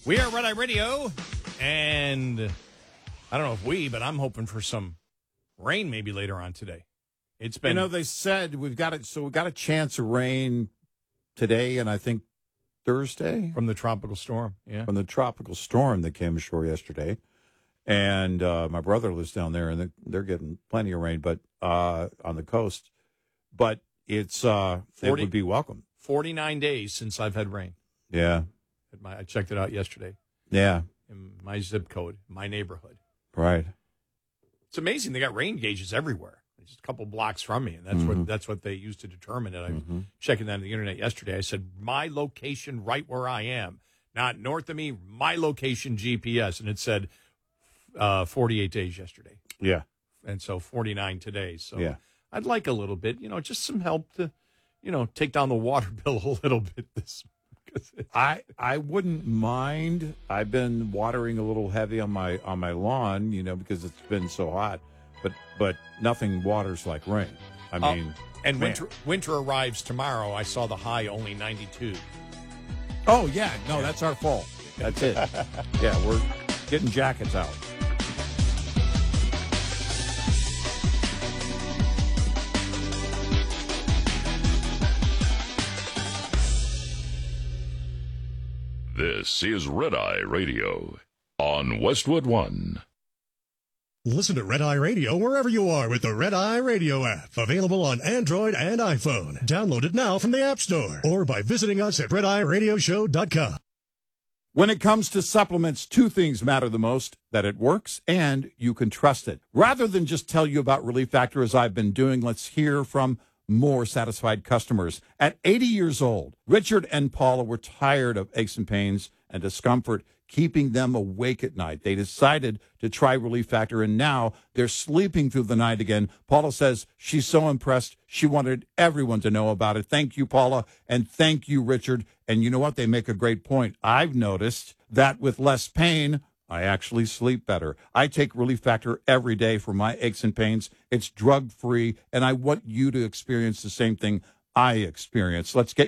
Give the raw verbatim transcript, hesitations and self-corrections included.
We are Red Eye Radio, and I don't know if we, but I'm hoping for some rain maybe later on today. It's been, you know, they said we've got it. So we got a chance of rain today, and I think Thursday from the tropical storm. Yeah, from the tropical storm that came ashore yesterday. And uh, my brother lives down there, and they're, they're getting plenty of rain, but uh, on the coast. But it's uh, forty, it would be welcome. forty-nine days since I've had rain. Yeah. My, I checked it out yesterday. Yeah. In my zip code, my neighborhood. Right. It's amazing. They got rain gauges everywhere. Just a couple blocks from me, and that's mm-hmm. what that's what they use to determine it. I was mm-hmm. checking that on the internet yesterday. I said, my location right where I am, not north of me, my location G P S. And it said uh, forty-eight days yesterday. Yeah. And so forty-nine today. So yeah. I'd like a little bit, you know, just some help to, you know, take down the water bill a little bit this I I wouldn't mind. I've been watering a little heavy on my on my lawn, you know, because it's been so hot. But but nothing waters like rain. I mean, oh, and man. winter winter arrives tomorrow. I saw the high only ninety-two. Oh yeah, no, that's our fault. That's it. Yeah, we're getting jackets out. This is Red Eye Radio on Westwood One. Listen to Red Eye Radio wherever you are with the Red Eye Radio app. Available on Android and iPhone. Download it now from the App Store or by visiting us at red eye radio show dot com. When it comes to supplements, two things matter the most: that it works and you can trust it. Rather than just tell you about Relief Factor as I've been doing, let's hear from more satisfied customers. At eighty years old, Richard and Paula were tired of aches and pains and discomfort keeping them awake at night. They decided to try Relief Factor, and now they're sleeping through the night again. Paula says she's so impressed, she wanted everyone to know about it. Thank you, Paula, and thank you, Richard. And you know what? They make a great point. I've noticed that with less pain, I actually sleep better. I take Relief Factor every day for my aches and pains. It's drug-free, and I want you to experience the same thing I experience. Let's get